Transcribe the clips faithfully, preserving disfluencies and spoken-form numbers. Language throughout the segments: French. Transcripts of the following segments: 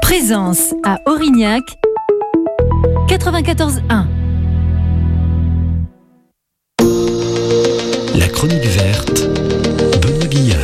Présence à Aurignac, quatre-vingt-quatorze un. La chronique verte, Benoît Guillard.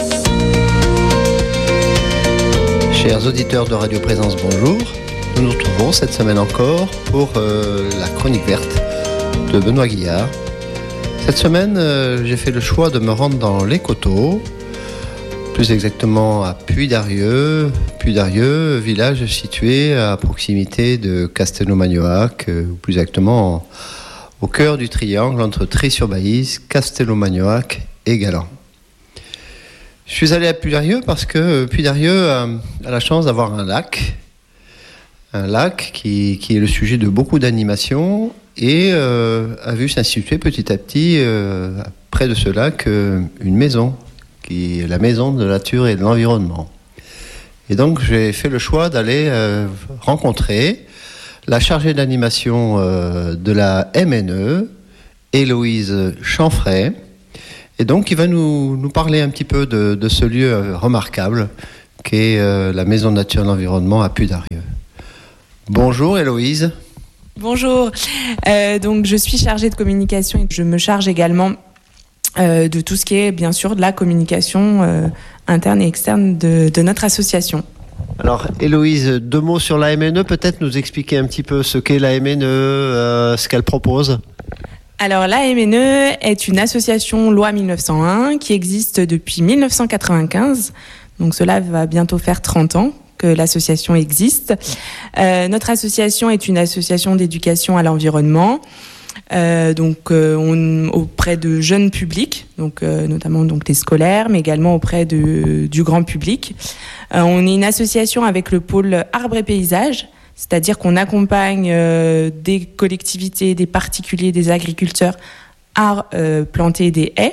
Chers auditeurs de Radio Présence, bonjour. Nous nous retrouvons cette semaine encore pour euh, la chronique verte de Benoît Guillard. Cette semaine, euh, j'ai fait le choix de me rendre dans les Coteaux, plus exactement à Puy-d'Arieux, Puy-d'Arieux, village situé à proximité de Castelnau-Magnoac, euh, ou plus exactement en, au cœur du triangle entre Trie-sur-Baïse, Castelnau-Magnoac et Galan. Je suis allé à Puy-d'Arieux parce que Puy-d'Arieux a, a la chance d'avoir un lac, un lac qui, qui est le sujet de beaucoup d'animations et euh, a vu s'instituer petit à petit, euh, près de ce lac, euh, une maison, qui est la maison de la nature et de l'environnement. Et donc j'ai fait le choix d'aller euh, rencontrer la chargée d'animation euh, de la M N E, Héloïse Chanfray, et donc il va nous, nous parler un petit peu de, de ce lieu euh, remarquable qu'est euh, la maison de nature et de l'environnement à Puy-d'Arieux. Bonjour Héloïse. Bonjour, euh, donc je suis chargée de communication et je me charge également euh, de tout ce qui est bien sûr de la communication euh, interne et externe de, de notre association. Alors Héloïse, deux mots sur la M N E, peut-être nous expliquer un petit peu ce qu'est la M N E, euh, ce qu'elle propose. Alors la M N E est une association loi mille neuf cent un qui existe depuis mille neuf cent quatre-vingt-quinze, donc cela va bientôt faire trente ans que l'association existe. Euh, notre association est une association d'éducation à l'environnement, euh, donc euh, on, auprès de jeunes publics, donc euh, notamment donc les scolaires, mais également auprès de, du grand public. Euh, on est une association avec le pôle arbre et paysage, c'est-à-dire qu'on accompagne euh, des collectivités, des particuliers, des agriculteurs à euh, planter des haies.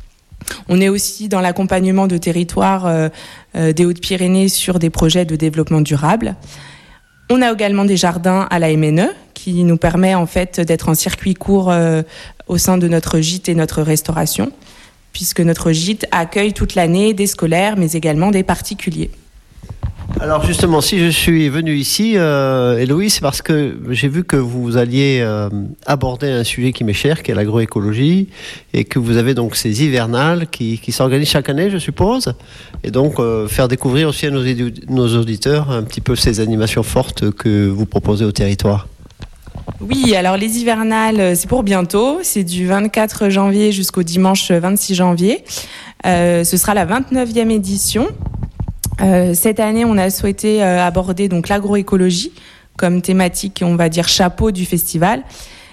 On est aussi dans l'accompagnement de territoires euh, euh, des Hautes-Pyrénées sur des projets de développement durable. On a également des jardins à la M N E qui nous permet en fait d'être en circuit court euh, au sein de notre gîte et notre restauration, puisque notre gîte accueille toute l'année des scolaires mais également des particuliers. Alors justement, si je suis venu ici, euh, Héloïse, c'est parce que j'ai vu que vous alliez euh, aborder un sujet qui m'est cher, qui est l'agroécologie, et que vous avez donc ces hivernales qui, qui s'organisent chaque année, je suppose, et donc euh, faire découvrir aussi à nos, édu- nos auditeurs un petit peu ces animations fortes que vous proposez au territoire. Oui, alors les hivernales, c'est pour bientôt, c'est du vingt-quatre janvier jusqu'au dimanche vingt-six janvier. Euh, ce sera la vingt-neuvième édition. Euh, cette année, on a souhaité euh, aborder donc l'agroécologie comme thématique, on va dire chapeau du festival,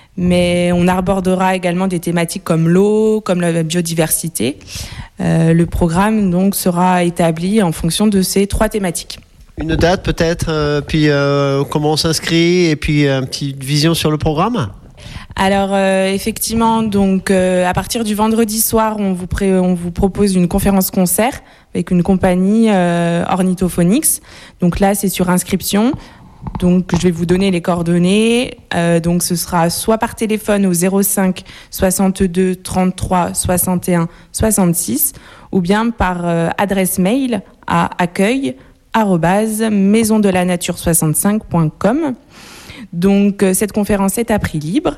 mais on abordera également des thématiques comme l'eau, comme la biodiversité. Euh, le programme donc sera établi en fonction de ces trois thématiques. Une date peut-être, euh, puis euh, comment on s'inscrit, et puis une petite vision sur le programme ? Alors euh, effectivement, donc euh, à partir du vendredi soir, on vous pré- on vous propose une conférence concert avec une compagnie euh, Ornithophonix. Donc là, c'est sur inscription. Donc je vais vous donner les coordonnées. Euh, donc ce sera soit par téléphone au zéro cinq soixante-deux trente-trois soixante et un soixante-six ou bien par euh, adresse mail à accueil arobase maison de la nature soixante-cinq point com. Donc euh, cette conférence est à prix libre.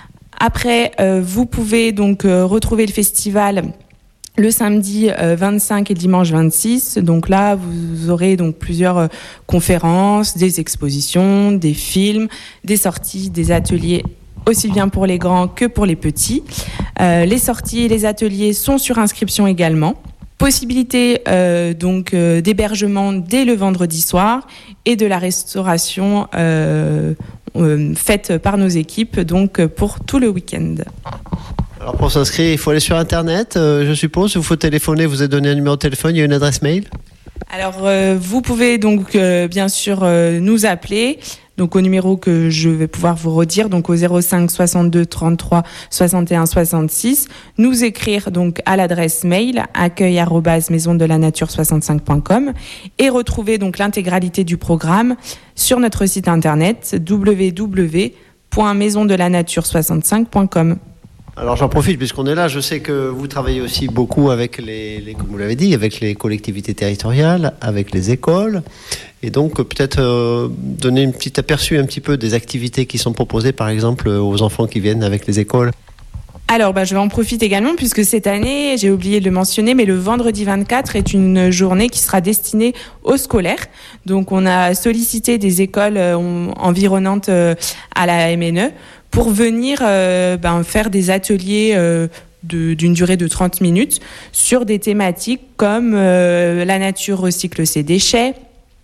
Après, euh, vous pouvez donc euh, retrouver le festival le samedi euh, vingt-cinq et dimanche vingt-six. Donc là, vous aurez donc plusieurs euh, conférences, des expositions, des films, des sorties, des ateliers aussi bien pour les grands que pour les petits. Euh, les sorties et les ateliers sont sur inscription également. Possibilité euh, donc euh, d'hébergement dès le vendredi soir et de la restauration euh, euh, faite par nos équipes donc pour tout le week-end. Alors pour s'inscrire, il faut aller sur Internet, euh, je suppose. Il faut téléphoner, vous avez donné un numéro de téléphone, il y a une adresse mail. Alors euh, vous pouvez donc euh, bien sûr euh, nous appeler. Donc au numéro que je vais pouvoir vous redire, donc au zéro cinq soixante-deux trente-trois soixante et un soixante-six, nous écrire donc à l'adresse mail accueil arobase maison de la nature soixante-cinq point com et retrouver donc l'intégralité du programme sur notre site internet w w w point maison de la nature soixante-cinq point com. Alors j'en profite puisqu'on est là, je sais que vous travaillez aussi beaucoup avec les, les comme vous l'avez dit, avec les collectivités territoriales, avec les écoles, et donc peut-être euh, donner une petite aperçu un petit peu des activités qui sont proposées par exemple aux enfants qui viennent avec les écoles. Alors, bah, je vais en profiter également puisque cette année, j'ai oublié de le mentionner, mais le vendredi vingt-quatre est une journée qui sera destinée aux scolaires. Donc, on a sollicité des écoles euh, environnantes euh, à la M N E pour venir euh, ben, faire des ateliers euh, de, d'une durée de trente minutes sur des thématiques comme euh, la nature recycle ses déchets,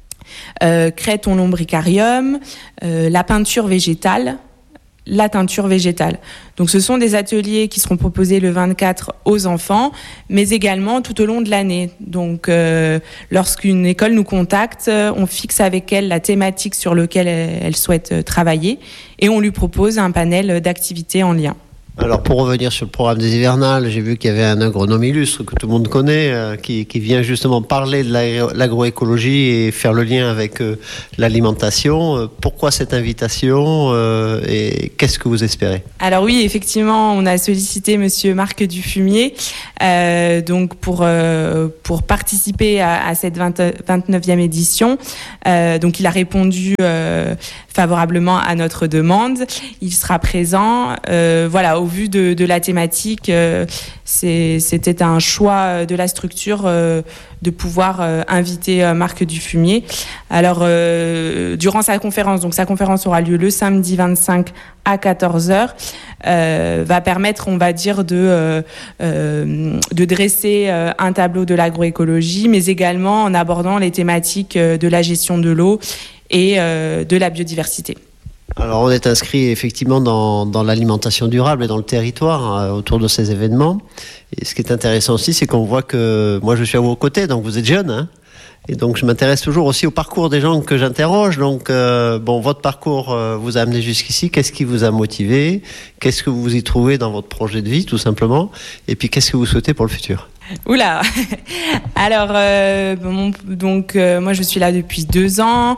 euh, crée ton lombricarium, euh, la peinture végétale, la teinture végétale. Donc ce sont des ateliers qui seront proposés le vingt-quatre aux enfants, mais également tout au long de l'année. Donc euh, lorsqu'une école nous contacte, on fixe avec elle la thématique sur laquelle elle souhaite travailler et on lui propose un panel d'activités en lien. Alors pour revenir sur le programme des hivernales, j'ai vu qu'il y avait un agronome illustre que tout le monde connaît, euh, qui, qui vient justement parler de l'agro- l'agroécologie et faire le lien avec euh, l'alimentation. Euh, pourquoi cette invitation euh, et qu'est-ce que vous espérez ? Alors oui, effectivement, on a sollicité Monsieur Marc Dufumier euh, donc pour euh, pour participer à, à cette vingt, vingt-neuvième édition. Euh, donc il a répondu euh, favorablement à notre demande. Il sera présent. Euh, voilà. Au vu de, de la thématique, euh, c'est, c'était un choix de la structure euh, de pouvoir euh, inviter euh, Marc Dufumier. Alors, euh, durant sa conférence, donc sa conférence aura lieu le samedi vingt-cinq à quatorze heures, euh, va permettre, on va dire, de, euh, euh, de dresser euh, un tableau de l'agroécologie, mais également en abordant les thématiques euh, de la gestion de l'eau et euh, de la biodiversité. Alors on est inscrit effectivement dans, dans l'alimentation durable et dans le territoire euh, autour de ces événements. Et ce qui est intéressant aussi, c'est qu'on voit que moi je suis à vos côtés, donc vous êtes jeune, hein, et donc je m'intéresse toujours aussi au parcours des gens que j'interroge. Donc euh, bon, votre parcours euh, vous a amené jusqu'ici. Qu'est-ce qui vous a motivé ? Qu'est-ce que vous y trouvez dans votre projet de vie, tout simplement ? Et puis qu'est-ce que vous souhaitez pour le futur ? Oula. Alors euh, bon, donc euh, moi je suis là depuis deux ans.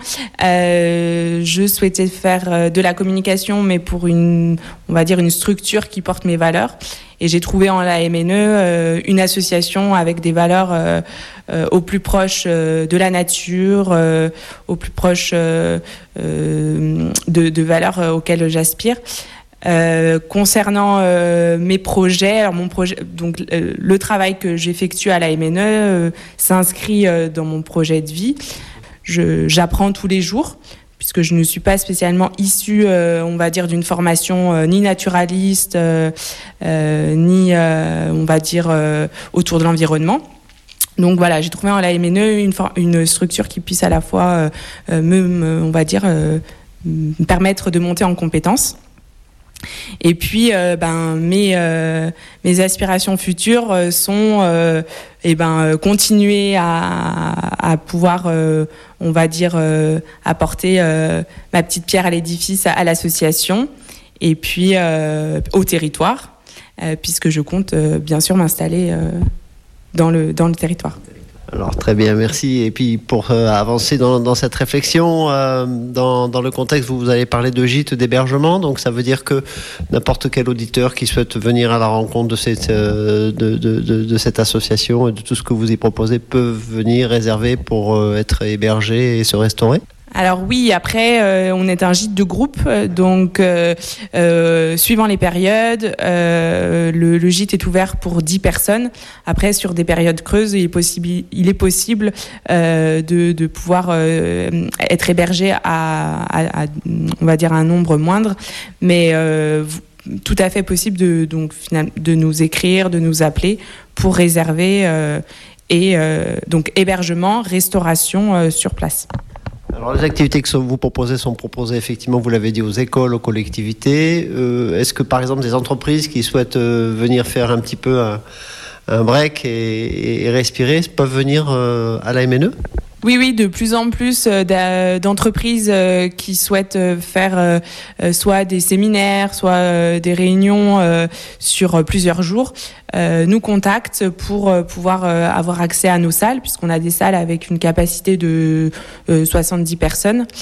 Euh, je souhaitais faire euh, de la communication, mais pour une, on va dire une structure qui porte mes valeurs. Et j'ai trouvé en la M N E euh, une association avec des valeurs euh, euh, au plus proche euh, de la nature, euh, au plus proche euh, euh, de, de valeurs euh, auxquelles j'aspire. Euh, concernant euh, mes projets, alors mon projet, donc euh, le travail que j'effectue à la M N E euh, s'inscrit euh, dans mon projet de vie. Je, j'apprends tous les jours, puisque je ne suis pas spécialement issue, euh, on va dire, d'une formation euh, ni naturaliste, euh, euh, ni, euh, on va dire, euh, autour de l'environnement. Donc voilà, j'ai trouvé en la M N E une, for- une structure qui puisse à la fois euh, me, me, on va dire, euh, me permettre de monter en compétences. Et puis, euh, ben mes euh, mes aspirations futures euh, sont, euh, et ben euh, continuer à à pouvoir, euh, on va dire, euh, apporter euh, ma petite pierre à l'édifice à, à l'association, et puis euh, au territoire, euh, puisque je compte euh, bien sûr m'installer euh, dans le dans le territoire. Alors très bien, merci. Et puis pour euh, avancer dans, dans cette réflexion, euh, dans, dans le contexte où vous allez parler de gîtes d'hébergement, donc ça veut dire que n'importe quel auditeur qui souhaite venir à la rencontre de cette, euh, de, de, de, de cette association et de tout ce que vous y proposez peut venir réserver pour euh, être hébergé et se restaurer ? Alors oui, après, euh, on est un gîte de groupe, donc euh, euh, suivant les périodes, euh, le, le gîte est ouvert pour dix personnes. Après, sur des périodes creuses, il est possible, il est possible euh, de, de pouvoir euh, être hébergé à, à, à, on va dire, un nombre moindre, mais euh, tout à fait possible de, donc, de nous écrire, de nous appeler pour réserver euh, et euh, donc hébergement, restauration euh, sur place. Alors les activités que vous proposez sont proposées effectivement, vous l'avez dit, aux écoles, aux collectivités. Euh, est-ce que par exemple des entreprises qui souhaitent euh, venir faire un petit peu un, un break et, et respirer peuvent venir euh, à la M N E ? Oui, oui, de plus en plus euh, d'entreprises euh, qui souhaitent euh, faire euh, soit des séminaires, soit euh, des réunions euh, sur plusieurs jours, euh, nous contactent pour euh, pouvoir euh, avoir accès à nos salles, puisqu'on a des salles avec une capacité de euh, soixante-dix personnes.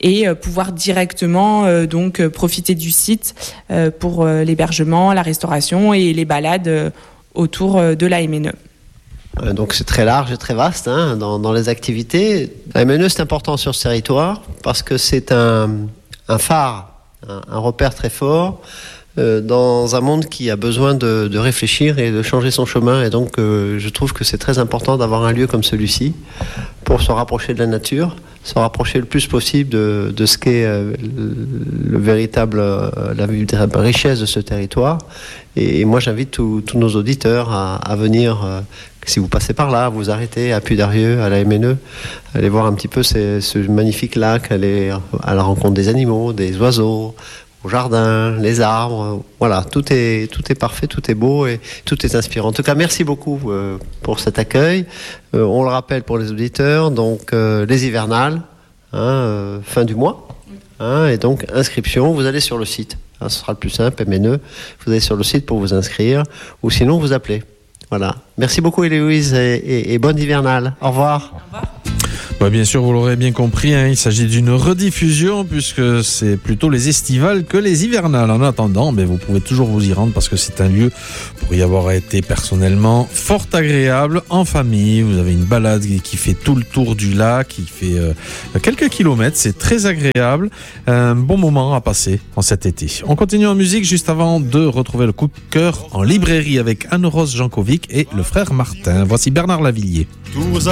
et euh, pouvoir directement euh, donc euh, profiter du site euh, pour euh, l'hébergement, la restauration et les balades euh, autour euh, de la M N E. Donc c'est très large et très vaste hein, dans, dans les activités. La M N E c'est important sur ce territoire parce que c'est un, un phare, un, un repère très fort euh, dans un monde qui a besoin de, de réfléchir et de changer son chemin. Et donc euh, je trouve que c'est très important d'avoir un lieu comme celui-ci pour se rapprocher de la nature, se rapprocher le plus possible de, de ce qu'est euh, le, le véritable, euh, la véritable richesse de ce territoire. Et, et moi j'invite tous nos auditeurs à, à venir... Euh, si vous passez par là, vous arrêtez à Puy-d'Arieux, à la M N E, allez voir un petit peu ces, ce magnifique lac, aller à la rencontre des animaux, des oiseaux, au jardin, les arbres. Voilà, tout est, tout est parfait, tout est beau et tout est inspirant. En tout cas, merci beaucoup euh, pour cet accueil. Euh, on le rappelle pour les auditeurs, donc euh, les hivernales, hein, euh, fin du mois, hein, et donc inscription, vous allez sur le site. Hein, ce sera le plus simple, M N E, vous allez sur le site pour vous inscrire, ou sinon vous appelez. Voilà. Merci beaucoup Héloïse et, et, et bonne hivernale. Au revoir. Au revoir. Bah bien sûr, vous l'aurez bien compris, hein, il s'agit d'une rediffusion puisque c'est plutôt les estivales que les hivernales. En attendant, ben, vous pouvez toujours vous y rendre parce que c'est un lieu pour y avoir été personnellement fort agréable en famille. Vous avez une balade qui fait tout le tour du lac, qui fait euh, quelques kilomètres, c'est très agréable. Un bon moment à passer en cet été. On continue en musique juste avant de retrouver le coup de cœur en librairie avec Anne-Rose Jankovic et le frère Martin. Voici Bernard Lavillier. Tours